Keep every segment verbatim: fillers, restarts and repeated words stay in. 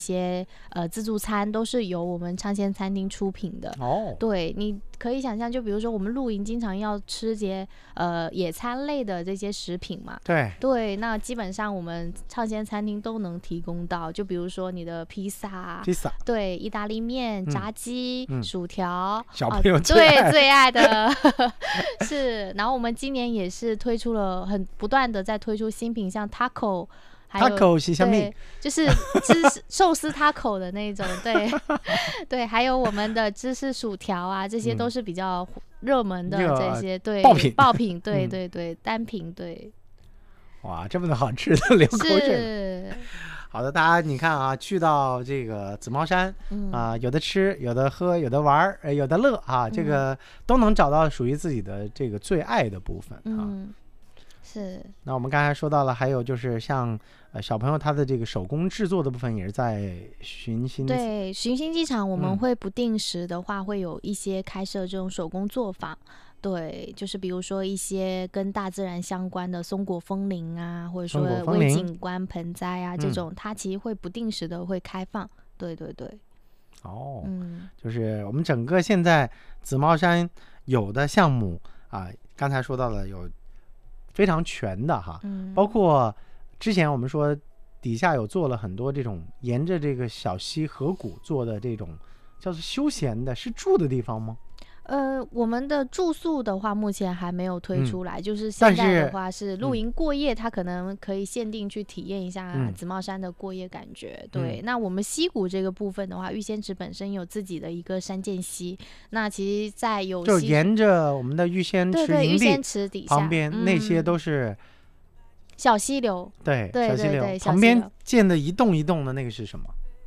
些呃自助餐都是由我们畅鲜餐厅出品的。 哦， 对，你可以想象，就比如说我们露营经常要吃些呃野餐类的这些食品嘛。 对对，那基本上我们畅鲜餐厅都能提供到，就比如说你的披萨， 披萨， 对，意大利面、炸鸡、 嗯、 薯条， 小朋友啊、 最爱、 对最爱的是。然后我们今年也是推出了很不断的在推出新品，像 taco。 taco 是什么？ 就是芝士寿司 taco 的那种，对对，还有我们的芝士薯条啊，这些都是比较热门的这些， 嗯、 对爆品爆品，对对对，嗯、单品，对。 哇，这么多好吃的，流口水。 是。 好的，大家你看啊，去到这个紫帽山、嗯、啊，有的吃，有的喝，有的玩，呃，有的乐啊，这个都能找到属于自己的这个最爱的部分啊。 嗯，是。 那我们刚才说到了，还有就是像呃小朋友他的这个手工制作的部分，也是在寻新。 对，寻新机场我们会不定时的话，会有一些开设这种手工作坊。对，就是比如说一些跟大自然相关的松果风铃啊，或者说微景观盆栽啊，这种它其实会不定时的会开放。对对对。 哦， 嗯， 就是我们整个现在紫帽山有的项目啊，刚才说到了有非常全的哈， 嗯， 包括之前我们说底下有做了很多这种沿着这个小溪河谷做的这种叫做休闲的，是住的地方吗？ 呃，我们的住宿的话，目前还没有推出来。嗯、就是现在的话是露营过夜，它可能可以限定去体验一下紫帽山的过夜感觉。嗯、对，那我们溪谷这个部分的话，玉仙池本身有自己的一个山涧溪，那其实在有就沿着我们的玉仙池营地旁边、嗯、那些都是小溪流。 对， 对小溪流对对， 旁边建的一栋一栋的那个是什么？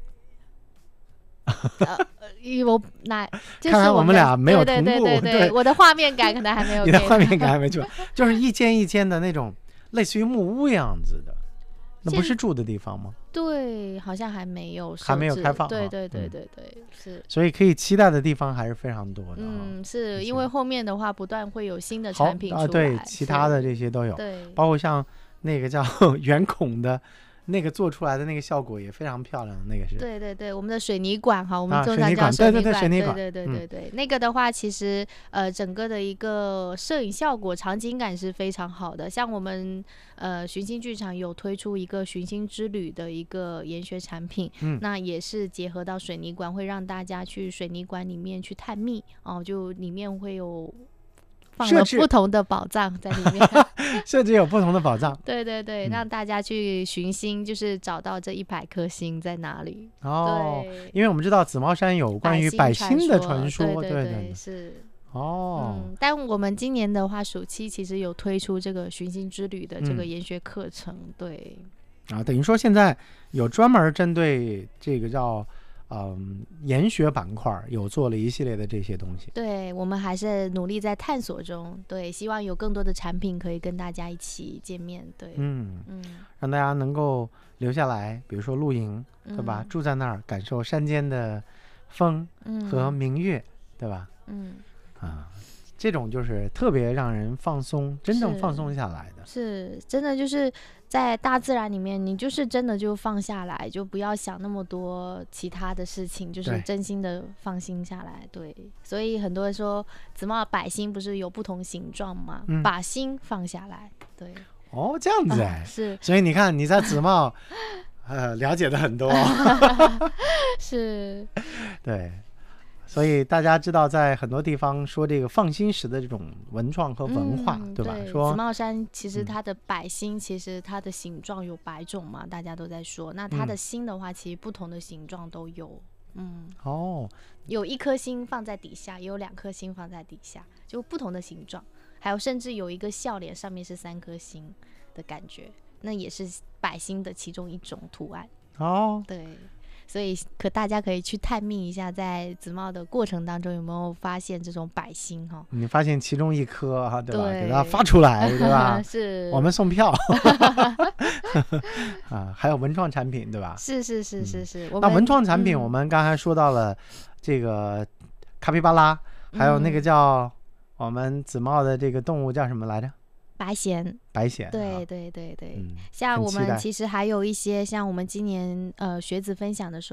呃，我那就是看来我们俩没有同步，对对对 对, 对，我的画面感可能还没有， 你的画面感还没出，就是一间一间的那种类似于木屋样子的，那不是住的地方吗？ 对，好像还没有， 还没有开放。 对对对对对， 嗯、 是。 所以可以期待的地方还是非常多的。 嗯，是因为后面的话不断会有新的产品出来， 啊，对，其他的这些都有， 对， 包括像那个叫圆孔的。那个做出来的那个效果也非常漂亮，那个是。 对对对，我们的水泥管哈，我们通常叫水泥管， 对对对，水泥管， 对对对对对、嗯。那个的话，其实呃，整个的一个摄影效果、场景感是非常好的。像我们呃寻星剧场有推出一个寻星之旅的一个研学产品，嗯，那也是结合到水泥管，会让大家去水泥管里面去探秘哦，就里面会有。放了不同的宝藏在里面， 设置有不同的宝藏。 对对对、嗯，让大家去寻星，就是找到这一百颗星在哪里。 哦，因为我们知道紫帽山有关于百星的传说， 对对 对, 对, 对, 对是。 哦、 嗯，但我们今年的话，暑期其实有推出这个寻星之旅的这个研学课程，嗯、对。 啊，等于说现在有专门针对这个叫。嗯，研学板块有做了一系列的这些东西。 对，我们还是努力在探索中。对，希望有更多的产品可以跟大家一起见面。对， 嗯嗯，让大家能够留下来，比如说露营，对吧？嗯、住在那儿，感受山间的风和明月，嗯、对吧？ 嗯， 啊，这种就是特别让人放松，真正放松下来的。 是，是真的就是在大自然里面，你就是真的就放下来，就不要想那么多其他的事情，就是真心的放心下来。对，所以很多人说紫帽百星不是有不同形状吗？嗯、把心放下来。对， 哦，这样子哎、 呃，是。 所以你看你在紫帽，呃，了解的很多。 是， 对。所以大家知道，在很多地方说这个放心石的这种文创和文化， 嗯、 对吧？ 对说紫帽山其实它的百星，其实它的形状有百种嘛，嗯、大家都在说。那它的星的话，其实不同的形状都有。嗯， 哦， 有一颗星放在底下，也有两颗星放在底下，就不同的形状。还有甚至有一个笑脸，上面是三颗星的感觉，那也是百星的其中一种图案。 哦， 对。所以可大家可以去探秘一下，在紫帽的过程当中有没有发现这种百星哈？ 你发现其中一颗哈，对吧？对，给它发出来，对吧？ 是， 我们送票啊，还有文创产品，对吧？ 是是是是是。 嗯、那文创产品，我们刚才说到了这个卡皮巴拉，嗯、还有那个叫我们紫帽的这个动物叫什么来着？ 白弦， 白弦， 对对对对， 嗯， 像我很期待们其实还有一些像我们今年呃学子分享的时候。